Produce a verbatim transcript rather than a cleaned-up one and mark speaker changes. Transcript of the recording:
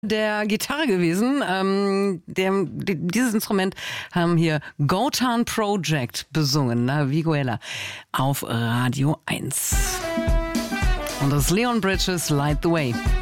Speaker 1: der Gitarre gewesen. Ähm, der, dieses Instrument haben hier Gotan Project besungen, na, Viguela, auf Radio eins. Und das ist Leon Bridges, Light the Way.